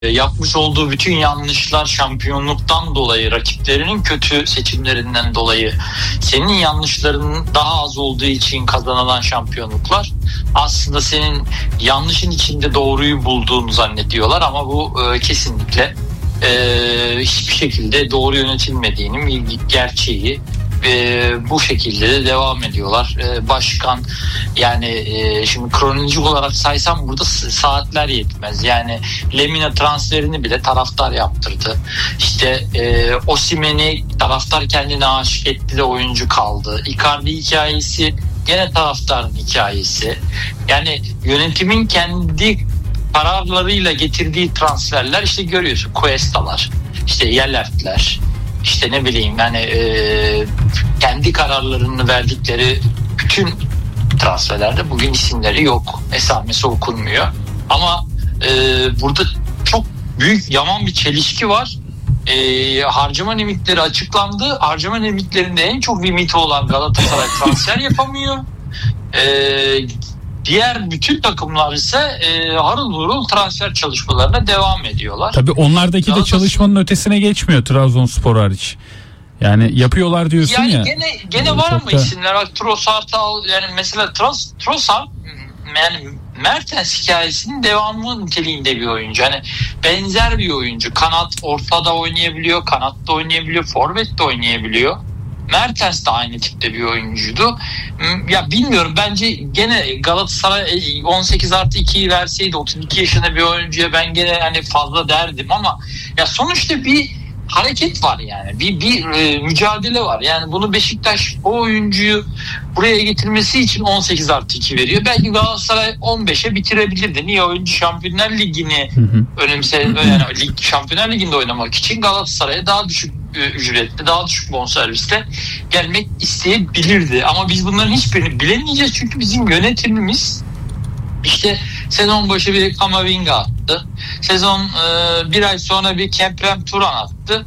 yapmış olduğu bütün yanlışlar, şampiyonluktan dolayı, rakiplerinin kötü seçimlerinden dolayı, senin yanlışlarının daha az olduğu için kazanılan şampiyonluklar, aslında senin yanlışın içinde doğruyu bulduğunu zannediyorlar ama bu kesinlikle hiçbir şekilde doğru yönetilmediğinin bir gerçeği. Bu şekilde de devam ediyorlar. Başkan, yani şimdi kronolojik olarak saysam burada saatler yetmez. Yani Lemina transferini bile taraftar yaptırdı. İşte Osimhen'i taraftar kendine aşık etti de oyuncu kaldı. Icardi hikayesi gene taraftarın hikayesi. Yani yönetimin kendi kararlarıyla getirdiği transferler, işte görüyorsun, Cuesta'lar, işte Yelert'ler, işte ne bileyim yani kendi kararlarını verdikleri bütün transferlerde bugün isimleri yok. Esamesi okunmuyor. Ama burada çok büyük, yaman bir çelişki var. Harcama limitleri açıklandı. Harcama limitlerinde en çok limiti olan Galatasaray transfer yapamıyor. Diğer bütün takımlar ise harıl hurul transfer çalışmalarına devam ediyorlar. Tabii onlardaki de çalışmanın ötesine geçmiyor, Trabzonspor hariç. Yani yapıyorlar diyorsun yani ya. Gene var ama isimler. Bak Trossard'ı al, yani mesela Trossard, yani Mertens hikayesinin devamı niteliğinde bir oyuncu. Hani benzer bir oyuncu. Kanat, ortada oynayabiliyor, kanatta oynayabiliyor, forvet de oynayabiliyor. Mertens de aynı tipte bir oyuncuydu. Ya bilmiyorum, bence gene Galatasaray 18+2'yi verseydi 32 yaşında bir oyuncuya ben gene hani fazla derdim ama ya sonuçta bir hareket var yani. Bir mücadele var. Yani bunu Beşiktaş o oyuncuyu buraya getirmesi için 18+2 veriyor. Belki Galatasaray 15'e bitirebilirdi. Niye? Oyuncu Şampiyonlar Ligi'ni yani Şampiyonlar Ligi'nde oynamak için Galatasaray'a daha düşük ücretli, daha düşük bonservisle gelmek isteyebilirdi. Ama biz bunların hiçbirini bilemeyeceğiz çünkü bizim yönetimimiz işte sezon başı bir Kamavinga attı. Sezon bir ay sonra bir Kemprem Turan attı.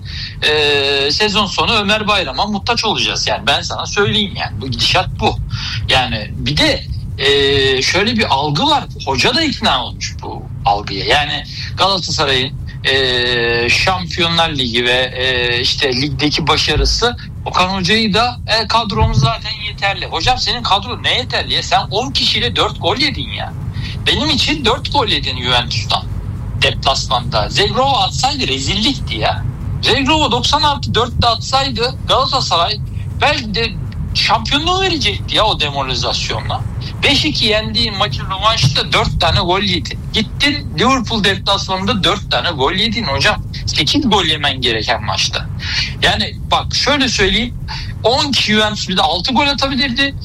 Sezon sonu Ömer Bayram'a muhtaç olacağız. Yani ben sana söyleyeyim, yani bu gidişat bu. Yani bir de şöyle bir algı var. Hoca da ikna olmuş bu algıya. Yani Galatasaray'ın Şampiyonlar Ligi ve işte ligdeki başarısı Okan Hoca'yı da kadromuz zaten yeterli. Hocam senin kadron ne yeterli ya? Sen 10 kişiyle 4 gol yedin ya. Benim için 4 gol yedin Juventus'tan deplasmanda. Zegrova atsaydı rezillikti ya. Zegrova 90+4'te atsaydı Galatasaray belki de şampiyonluğu verecekti ya o demoralizasyonla. 5-2 yendiğin maçın rövanşında 4 tane gol yedin. Gittin Liverpool deplasmanında 4 tane gol yedin hocam. 8 gol yemen gereken maçta. Yani bak şöyle söyleyeyim. 10 kişi Juventus bize 6 gol atabilirdi.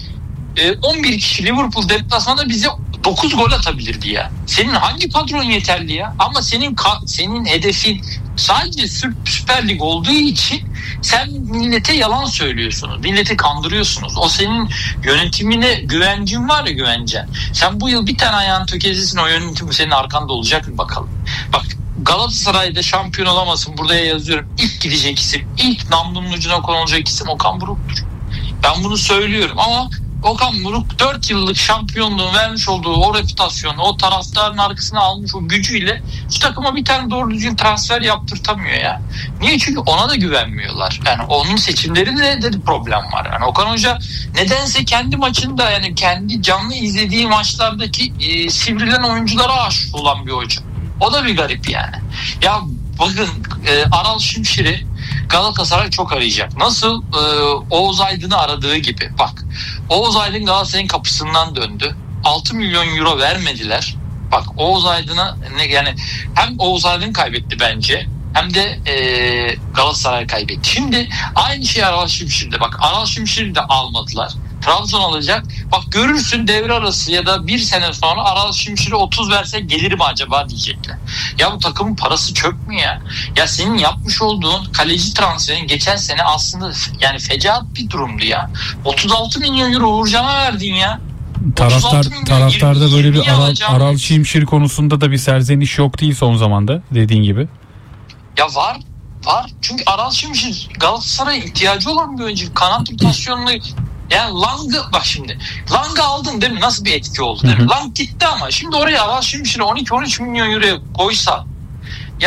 11 kişi Liverpool deplasmanında bize 9 gol atabilirdi ya. Senin hangi kadron yeterli ya? Ama senin hedefin sadece Süper Lig olduğu için sen millete yalan söylüyorsunuz. Milleti kandırıyorsunuz. O senin yönetimine güvencin var ya, güvencen. Sen bu yıl bir tane ayağını tökezlesin, o yönetim senin arkanda olacak mı bakalım. Bak Galatasaray'da şampiyon olamasın, burada yazıyorum. İlk gidecek isim, ilk namlunun ucuna konulacak isim Okan Buruk'tur. Ben bunu söylüyorum ama Okan Buruk 4 yıllık şampiyonluğun vermiş olduğu o reputasyonu, o taraftarın arkasına almış o gücüyle şu takıma bir tane doğru düzgün transfer yaptırtamıyor ya. Niye? Çünkü ona da güvenmiyorlar. Yani onun seçimlerinde de problem var. Yani Okan Hoca nedense kendi maçında, yani kendi canlı izlediği maçlardaki sivrilen oyunculara aşık olan bir hoca. O da bir garip yani. Ya bakın Aral Şimşir'i Galatasaray çok arayacak. Nasıl Oğuz Aydın'ı aradığı gibi. Bak Oğuz Aydın Galatasaray'ın kapısından döndü. 6 milyon euro vermediler. Bak Oğuz Aydın'a yani hem Oğuz Aydın kaybetti bence, hem de Galatasaray kaybetti. Şimdi aynı şey Aral Şimşir'de. Bak Aral Şimşir'i de almadılar. Trabzon alacak. Bak görürsün devre arası ya da bir sene sonra Aral Şimşir'e 30 verse gelir mi acaba diyecekler. Ya bu takımın parası çöp mü ya? Ya senin yapmış olduğun kaleci transferin geçen sene aslında yani fecaat bir durumdu ya. 36 milyon euro Uğurcan'a verdin ya. Taraftarda böyle bir Aral Şimşir konusunda da bir serzeniş yok değil son zamanda, dediğin gibi. Ya var. Çünkü Aral Şimşir Galatasaray'a ihtiyacı olan bir oyuncu. Kanat rotasyonunu, yani Lang'ı aldın değil mi? Nasıl bir etki oldu değil mi? Lang gitti ama şimdi oraya Aral Şimşir'e 12-13 milyon euro koysa